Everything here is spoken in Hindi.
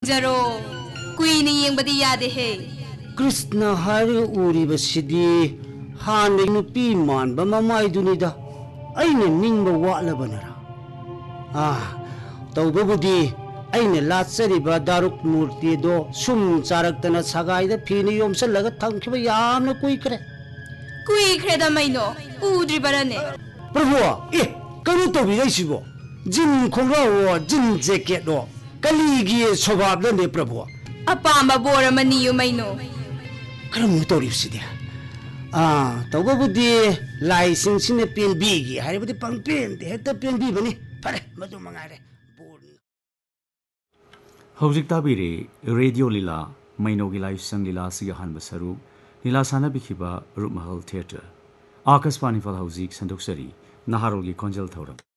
ꯌꯦꯡꯖꯔꯣ ꯀꯨꯏꯅ ꯌꯦꯡꯕꯗꯤ ꯌꯥꯗꯦꯍꯦ कृष्ण हर उरीब सिदी हाने नुपी मानबा ममाइदुनिदा अइने निंगबा वाटलबनरा तौबबुदी अइने लाचरिबा दारुक मूर्ति दो सुम चारक्तना सगाइदा फीने योमसलगा थंखिबा यामना कुइख्रेदा मैनो उद्रिबरने प्रभु ए कनु तौबिरैसिबो जिन खोंगाओ जिन जैकेटो कलीगी स्वभावदने प्रभु अपामा बोरमनियो मैनो करम तौरिबसिदे तौबबुदी लाइसिंगसिने पेनबीगी हारिबदि पंपेनदे हेक्ता पेनबीबनी फरे मदु मंगारे हौजिक ताबिरे रेडियो लीला मैनोगी लाइव संग लीला सिग हानबा सरू लीला सानाबिखिबा रूपमहल थिएटर आकाशवाणी फल हौजिक संदोक्सरी नहारोगी खोंजल थौरम